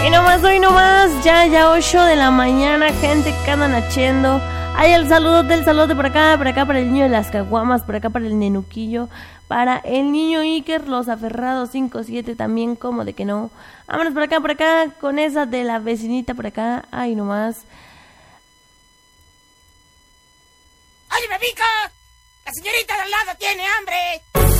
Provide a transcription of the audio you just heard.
Hoy nomás, ya 8 de la mañana, gente que andan haciendo. Hay el saludo por acá para el niño de las caguamas, por acá para el nenuquillo, para el niño Iker, los aferrados 5-7 también, como de que no. Vámonos por acá, con esa de la vecinita por acá, ay nomás. ¡Oye, me pica! ¡La señorita de al lado tiene hambre!